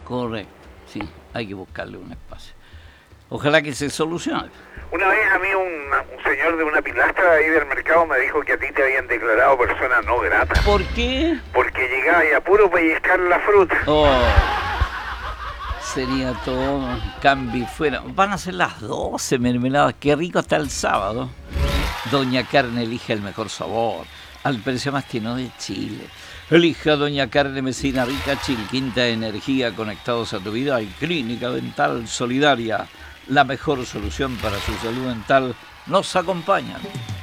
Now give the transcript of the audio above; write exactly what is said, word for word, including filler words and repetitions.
Correcto, sí, hay que buscarle un espacio. Ojalá que se solucione. Una vez a mí un, un señor de una pilastra ahí del mercado me dijo que a ti te habían declarado persona no grata. ¿Por qué? Porque llegaba y a puro pellizcar la fruta. Oh, sería todo cambio fuera. Van a ser las doce mermeladas. Qué rico está el sábado. Doña Carne elige el mejor sabor al precio más tierno de Chile. Elija Doña Carne Mesina Rica, Chilquinta Energía, conectados a tu vida y Clínica Dental Solidaria. La mejor solución para su salud dental nos acompañan.